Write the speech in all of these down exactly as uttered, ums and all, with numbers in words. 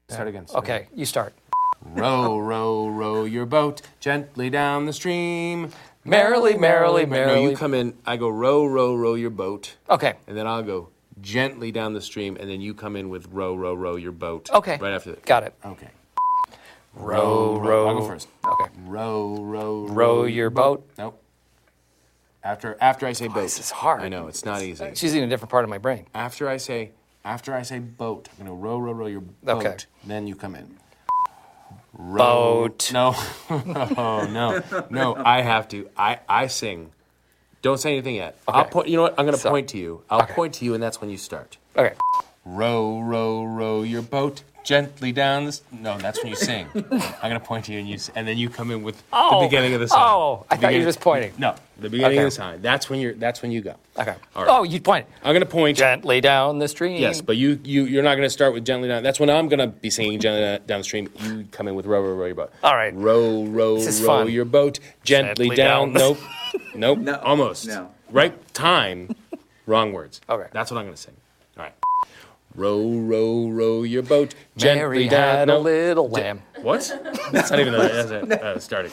Start again. Start Okay, again. you start. Row, row, row your boat gently down the stream. Merrily, merrily, merrily. No, you come in. I go row, row, row your boat. Okay. And then I'll go gently down the stream, and then you come in with row, row, row your boat. Okay. Right after that. Got it. Okay. Row, row. I'll go first. Okay. Row, row, Row your boat. Nope. After after I say boat. This is hard. I know, it's not easy. She's in a different part of my brain. After I say after I say boat, I'm gonna row, row, row your boat. Okay. Then you come in. Row. Boat. No. no, no. No, I have to. I, I sing. Don't say anything yet. Okay. I'll point you know what? I'm gonna So- point to you. I'll Okay. point to you and that's when you start. Okay. Row, row, row your boat gently down the... No, that's when you sing. I'm going to point to you, and you, s- and then you come in with Oh. the beginning of the song. Oh, I The thought you were beginning- just pointing. No, the beginning Okay. of the song. That's when you're. That's when you go. Okay. All right. Oh, you point. I'm going to point. Gently down the stream. Yes, but you, you, you're not going to start with gently down. That's when I'm going to be singing gently down, down the stream. You come in with row, row, row your boat. All right. Row, row, This is row fun. your boat gently, Gently down. down. Nope. Nope. No. Almost. No. Right time. Wrong words. Okay. That's what I'm going to sing. All right. Row, row, row your boat gently Mary down. had no. a little Ge- lamb. What? That's not even the, that's it. Uh, starting.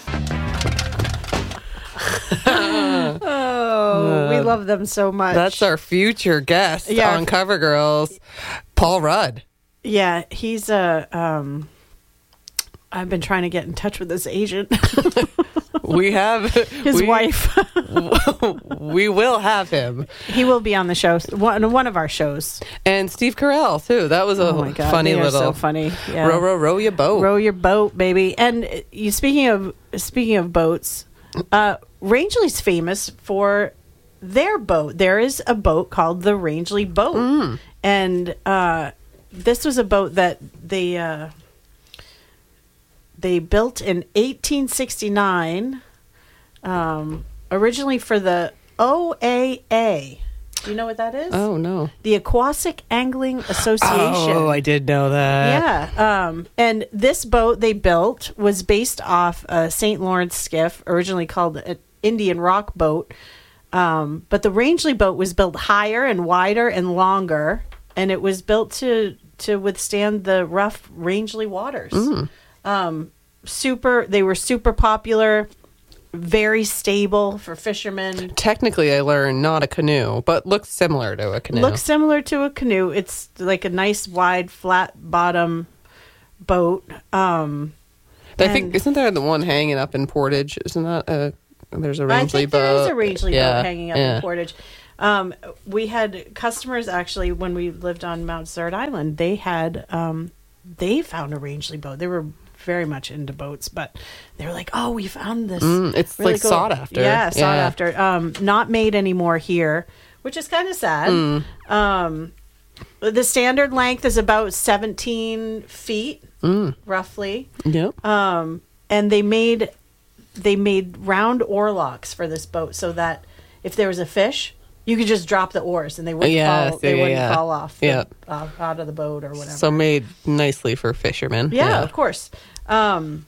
Oh, we love them so much. That's our future guest Yeah. on Cover Girls, Paul Rudd. Yeah, he's a. Um, I've been trying to get in touch with his agent, We have his we, wife. We will have him, He will be on the show, one one of our shows. and Steve Carell too. That was a Oh my god, funny they are little so funny. Yeah. row, row, row your boat. Row your boat, baby. And uh, you speaking of speaking of boats, uh, Rangeley's famous for their boat. There is a boat called the Rangeley Boat, Mm. and uh, this was a boat that they uh, they built in eighteen sixty-nine, um, originally for the O A A. Do you know what that is? Oh no! The Aquatic Angling Association. Oh, I did know that. Yeah. Um, and this boat they built was based off a Saint Lawrence skiff, originally called an Indian Rock boat. Um, but the Rangeley boat was built higher and wider and longer, and it was built to to withstand the rough Rangeley waters. Um, super, they were super popular, very stable for fishermen. Technically, I learned not a canoe, but looks similar to a canoe. Looks similar to a canoe. It's like a nice wide flat bottom boat. Um, I think and- isn't there the one hanging up in Portage? Isn't that a? There's a I Rangeley think boat. there is a Rangeley Yeah, boat hanging up yeah. in Portage. Um, we had customers actually when we lived on Mount Desert Island. They had um, they found a Rangeley boat. They were very much into boats, but they were like, "Oh, we found this. Mm, it's really like cool." sought after. Yeah, sought Yeah. after. Um, not made anymore here, which is kind of sad. Mm. Um, the standard length is about seventeen feet, Mm. roughly. Yep. Um, and they made they made round oarlocks for this boat so that if there was a fish, you could just drop the oars and they wouldn't Yeah, fall. They yeah, wouldn't yeah. fall off the, Yeah. uh, out of the boat or whatever. So made nicely for fishermen. yeah, of course. Um,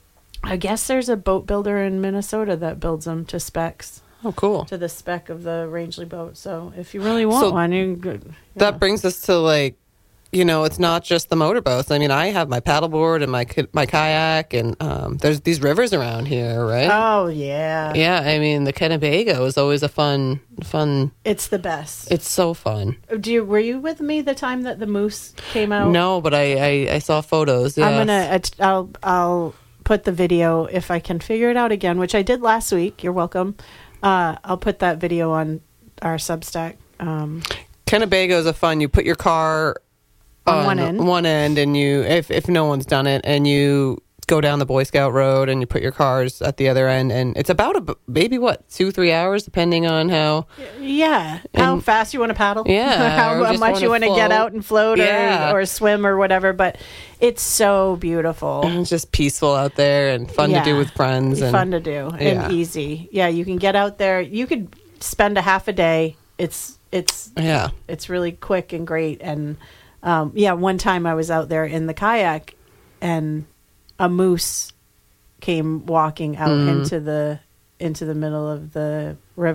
I guess there's a boat builder in Minnesota that builds them to specs, Oh, cool. to the spec of the Rangeley boat. So if you really want So one, you could. That brings us to like, you know, it's not just the motorboats. I mean, I have my paddleboard and my ki- my kayak, and um, there's these rivers around here, right? Oh yeah, Yeah, I mean, the Kennebago is always a fun, fun. it's the best. It's so fun. Do you were you with me the time that the moose came out? No, but I, I, I saw photos. I'm yes. gonna. att- I'll. I'll put the video if I can figure it out again, which I did last week. You're welcome. Uh, I'll put that video on our Substack. Um, Kennebago is a fun. You put your car On one end. one end, and you, if if no one's done it, and you go down the Boy Scout road, and you put your cars at the other end, and it's about a b- maybe what two three hours, depending on how. yeah, how And- fast you want to paddle? Yeah, or how just much you wanna want to get float. out and float, Yeah. or or swim or whatever. But it's so beautiful. It's just peaceful out there and fun Yeah. to do with friends. And Fun to do Yeah. and easy. Yeah, you can get out there. You could spend a half a day. It's it's yeah, it's really quick and great. And um, yeah, one time I was out there in the kayak, and a moose came walking out Mm. into the into the middle of the river,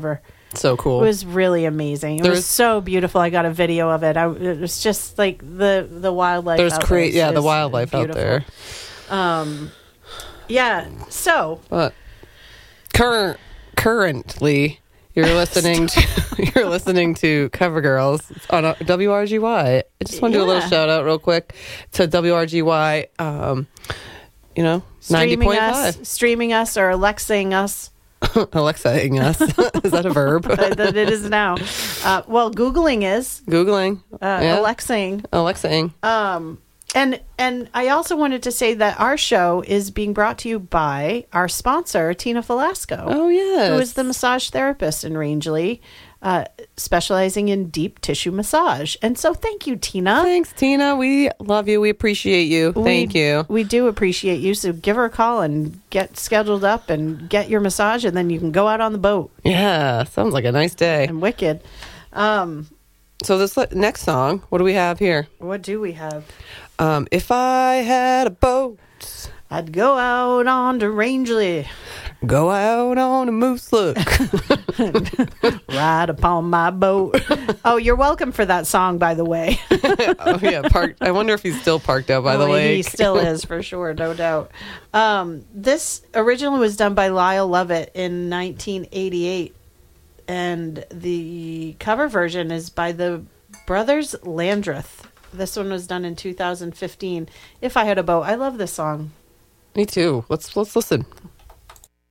So cool. It was really amazing. It There's- was so beautiful. I got a video of it. I, it was just like the the wildlife. There's out great, there yeah, the is wildlife out beautiful. there. Um, yeah. So But current, currently, you're listening to you're listening to Cover Girls on uh, W R G Y. I just want to do a little Yeah. shout out real quick to W R G Y. Um, you know, ninety streaming point us, five. streaming us, or Alexaing us. Alexaing us. Is that a verb? that it is now. Uh, well, Googling is Googling. uh, Yeah. Alexaing. Alexaing. Um, and and I also wanted to say that our show is being brought to you by our sponsor, Tina Velasco, Oh yes. who is the massage therapist in Rangeley, uh, specializing in deep tissue massage. And so, thank you, Tina. Thanks, Tina. We love you. We appreciate you. Thank we, you. We do appreciate you. So give her a call and get scheduled up and get your massage, and then you can go out on the boat. Yeah, sounds like a nice day. And wicked. Um, So this le- next song, what do we have here? what do we have? Um, if I had a boat, I'd go out on to Rangeley, go out on a moose look. ride upon my boat. Oh, you're welcome for that song, by the way. Oh yeah, parked. I wonder if he's still parked out by the Oh, lake. He still is, for sure, no doubt. Um, this originally was done by Lyle Lovett in nineteen eighty-eight, and the cover version is by the Brothers Landreth. This one was done in two thousand fifteen. If I Had a Boat. I love this song. Me too. Let's let's listen.